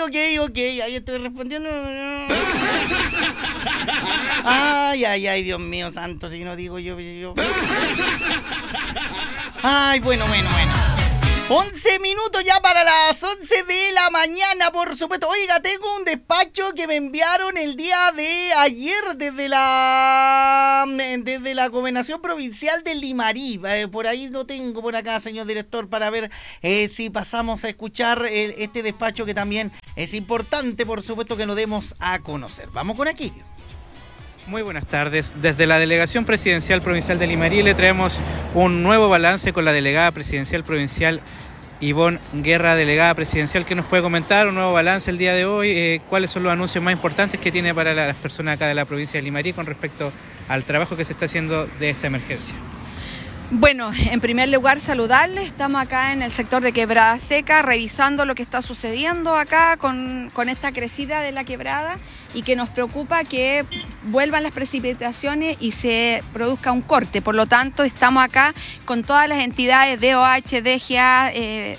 ok, ahí estoy respondiendo. Ay, Dios mío santo, si no digo yo. Ay, bueno. 11 minutos ya para las 11 de la mañana, por supuesto. Oiga, tengo un despacho que me enviaron el día de ayer desde la Gobernación Provincial de Limarí. Por ahí lo tengo por acá, señor director, para ver si pasamos a escuchar este despacho que también es importante, por supuesto, que lo demos a conocer. Vamos con aquí. Muy buenas tardes. Desde la Delegación Presidencial Provincial de Limarí le traemos un nuevo balance con la Delegada Presidencial Provincial Ivonne Guerra, Delegada Presidencial, que nos puede comentar un nuevo balance el día de hoy. ¿Cuáles son los anuncios más importantes que tiene para las personas acá de la provincia de Limarí con respecto al trabajo que se está haciendo de esta emergencia? Bueno, en primer lugar saludarles, estamos acá en el sector de Quebrada Seca revisando lo que está sucediendo acá con esta crecida de la quebrada y que nos preocupa que vuelvan las precipitaciones y se produzca un corte. Por lo tanto, estamos acá con todas las entidades DOH, DGA,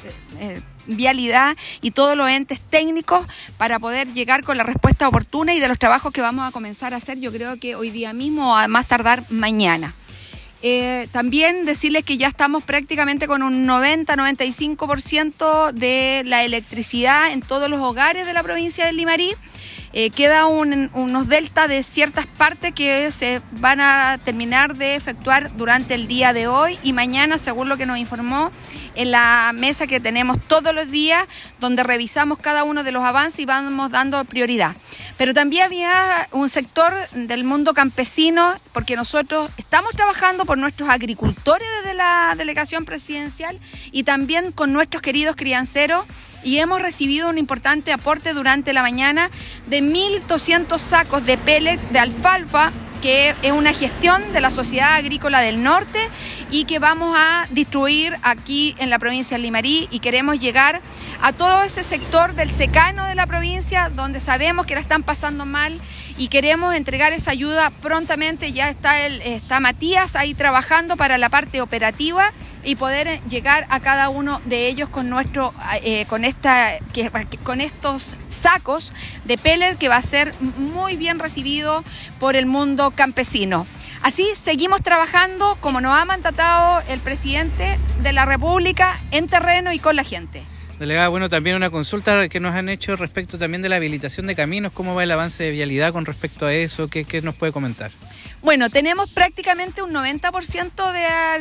Vialidad y todos los entes técnicos para poder llegar con la respuesta oportuna y de los trabajos que vamos a comenzar a hacer, yo creo que hoy día mismo o a más tardar mañana. También decirles que ya estamos prácticamente con un 90-95% de la electricidad en todos los hogares de la provincia de Limarí. Queda unos deltas de ciertas partes que se van a terminar de efectuar durante el día de hoy y mañana, según lo que nos informó en la mesa que tenemos todos los días, donde revisamos cada uno de los avances y vamos dando prioridad. Pero también había un sector del mundo campesino, porque nosotros estamos trabajando por nuestros agricultores desde la Delegación Presidencial y también con nuestros queridos crianceros, y hemos recibido un importante aporte durante la mañana de 1.200 sacos de pellet de alfalfa, que es una gestión de la Sociedad Agrícola del Norte y que vamos a distribuir aquí en la provincia de Limarí, y queremos llegar a todo ese sector del secano de la provincia donde sabemos que la están pasando mal y queremos entregar esa ayuda prontamente. Ya está Matías ahí trabajando para la parte operativa y poder llegar a cada uno de ellos con estos sacos de pellet, que va a ser muy bien recibido por el mundo campesino. Así seguimos trabajando como nos ha mandatado el presidente de la República, en terreno y con la gente. Delegada, bueno, también una consulta que nos han hecho respecto también de la habilitación de caminos. ¿Cómo va el avance de vialidad con respecto a eso? ¿Qué nos puede comentar? Bueno, tenemos prácticamente un 90%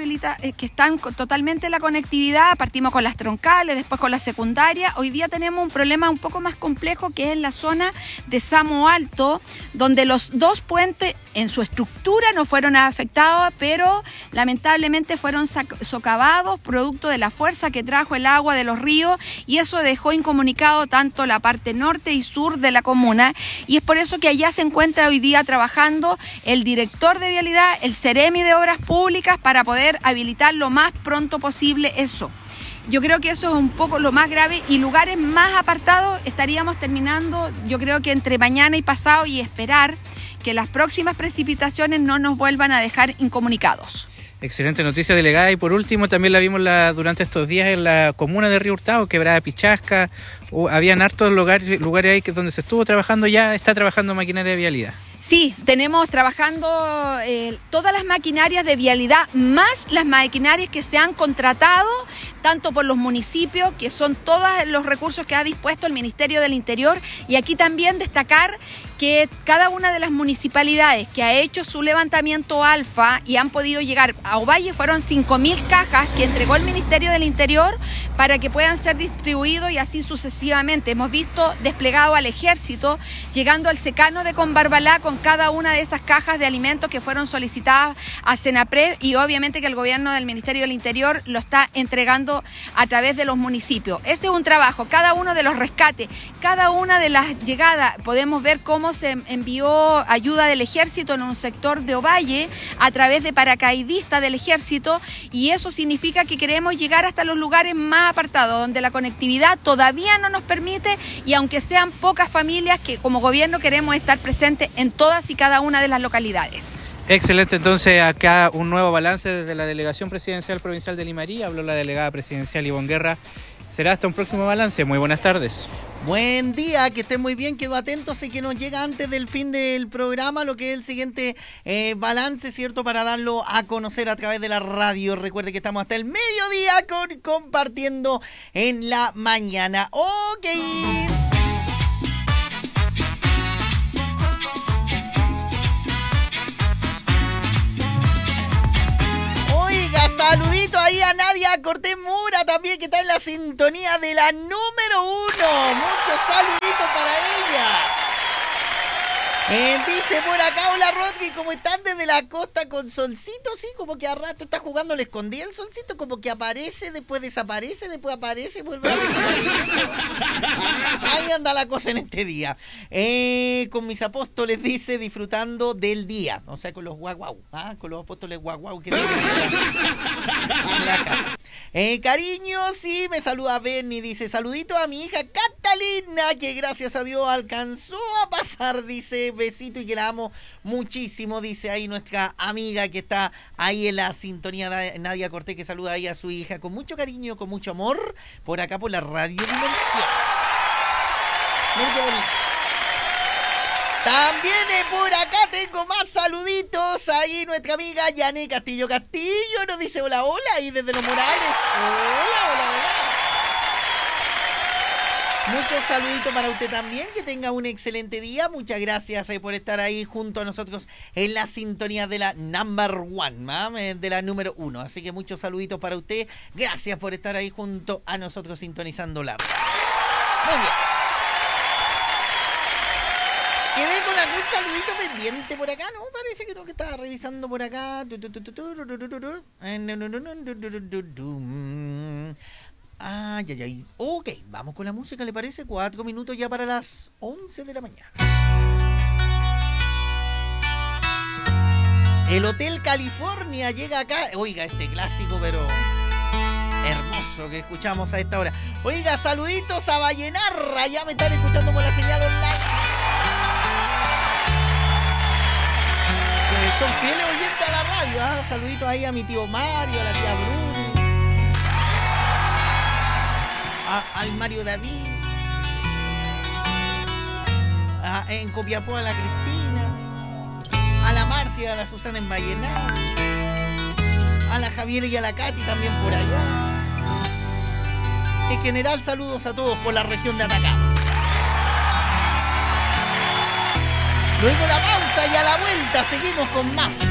de que están totalmente en la conectividad. Partimos con las troncales, después con la secundaria. Hoy día tenemos un problema un poco más complejo, que es en la zona de Samo Alto, donde los dos puentes en su estructura no fueron afectados, pero lamentablemente fueron socavados producto de la fuerza que trajo el agua de los ríos, y eso dejó incomunicado tanto la parte norte y sur de la comuna, y es por eso que allá se encuentra hoy día trabajando el director de Vialidad, el Ceremi de Obras Públicas, para poder habilitar lo más pronto posible eso. Yo creo que eso es un poco lo más grave, y lugares más apartados estaríamos terminando, yo creo que entre mañana y pasado, y esperar que las próximas precipitaciones no nos vuelvan a dejar incomunicados. Excelente noticia, delegada. Y por último, también la vimos durante estos días en la comuna de Río Hurtado, Quebrada Pichasca. Habían hartos lugares ahí donde se estuvo trabajando. Ya está trabajando maquinaria de vialidad. Sí, tenemos trabajando todas las maquinarias de vialidad, más las maquinarias que se han contratado tanto por los municipios, que son todos los recursos que ha dispuesto el Ministerio del Interior. Y aquí también destacar que cada una de las municipalidades que ha hecho su levantamiento alfa y han podido llegar a Ovalle, fueron 5.000 cajas que entregó el Ministerio del Interior para que puedan ser distribuidos, y así sucesivamente. Hemos visto desplegado al ejército llegando al secano de Conbarbalá con cada una de esas cajas de alimentos que fueron solicitadas a Senapred, y obviamente que el gobierno del Ministerio del Interior lo está entregando a través de los municipios. Ese es un trabajo, cada uno de los rescates, cada una de las llegadas. Podemos ver cómo se envió ayuda del ejército en un sector de Ovalle a través de paracaidistas del ejército, y eso significa que queremos llegar hasta los lugares más apartados, donde la conectividad todavía no nos permite, y aunque sean pocas familias, que como gobierno queremos estar presentes en todas y cada una de las localidades. Excelente, entonces acá un nuevo balance desde la Delegación Presidencial Provincial de Limarí. Habló la delegada presidencial Ivonne Guerra. Será hasta un próximo balance. Muy buenas tardes. Buen día, que estén muy bien, quedo atentos y que nos llega antes del fin del programa lo que es el siguiente balance, ¿cierto? Para darlo a conocer a través de la radio. Recuerde que estamos hasta el mediodía compartiendo en la mañana. Ok. Oiga, saludito ahí a Nadia Cortés Mura también, que está en la sintonía de la número 1. Muchos saluditos para ella. Dice por acá, hola Rodri, ¿cómo están desde la costa con solcito? Sí, como que a rato está jugando, le escondí el solcito, como que aparece, después desaparece, después aparece, vuelve a desaparecer. Ahí anda la cosa en este día. Con mis apóstoles, dice, disfrutando del día. O sea, con los guaguau, con los apóstoles guaguau que tienen en la casa. Cariño, sí, me saluda Bernie, dice, saludito a mi hija Catalina, que gracias a Dios alcanzó a pasar, dice, besito y que la amo muchísimo, dice ahí nuestra amiga que está ahí en la sintonía, Nadia Cortés, que saluda ahí a su hija con mucho cariño, con mucho amor, por acá por la Radio Dimensión. Miren qué bonito. También por acá tengo más saluditos. Ahí nuestra amiga Yané Castillo nos dice hola, hola, y desde Los Morales. Hola, hola, hola. Muchos saluditos para usted también, que tenga un excelente día. Muchas gracias por estar ahí junto a nosotros en la sintonía de la number 1, de la número 1. Así que muchos saluditos para usted. Gracias por estar ahí junto a nosotros sintonizando la. Muy bien. Quedé con algún saludito pendiente por acá, ¿no? Parece que no, que estaba revisando por acá. Ay. Ok, vamos con la música, ¿le parece? 4 minutos ya para las 11 de la mañana. El Hotel California llega acá. Oiga, este clásico, pero hermoso que escuchamos a esta hora. Oiga, saluditos a Vallenarra. Ya me están escuchando por la señal online. Que son fieles oyentes a la radio. Saluditos ahí a mi tío Mario, a la tía Bruni. Al Mario David, en Copiapó a la Cristina, a la Marcia, a la Susana en Vallenar, a la Javier y a la Katy también por allá. En general, saludos a todos por la región de Atacama. Luego la pausa y a la vuelta seguimos con más